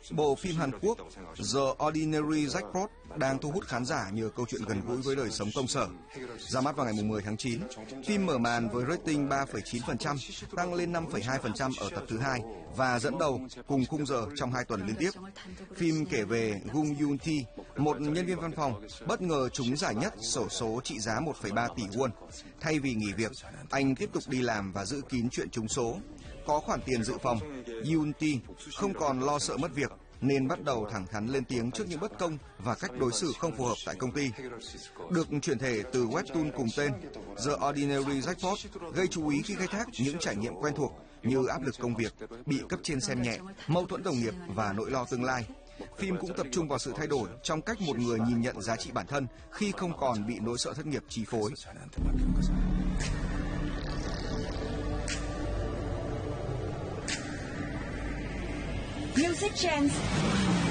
Bộ phim Hàn Quốc The Ordinary Jackpot đang thu hút khán giả nhờ câu chuyện gần gũi với đời sống công sở. Ra mắt vào ngày 10 tháng 9, phim mở màn với rating 3,9%, tăng lên 5,2% ở tập thứ 2 và dẫn đầu cùng khung giờ trong 2 tuần liên tiếp. Phim kể về Gung Yoon Thi, một nhân viên văn phòng, bất ngờ trúng giải nhất xổ số trị giá 1,3 tỷ won. Thay vì nghỉ việc, anh tiếp tục đi làm và giữ kín chuyện trúng số. Có khoản tiền dự phòng, Yoon Thi không còn lo sợ mất việc nên bắt đầu thẳng thắn lên tiếng trước những bất công và cách đối xử không phù hợp tại công ty. Được chuyển thể từ webtoon cùng tên, The Ordinary Jackpot gây chú ý khi khai thác những trải nghiệm quen thuộc như áp lực công việc, bị cấp trên xem nhẹ, mâu thuẫn đồng nghiệp và nỗi lo tương lai. Phim cũng tập trung vào sự thay đổi trong cách một người nhìn nhận giá trị bản thân khi không còn bị nỗi sợ thất nghiệp chi phối. Music Chance.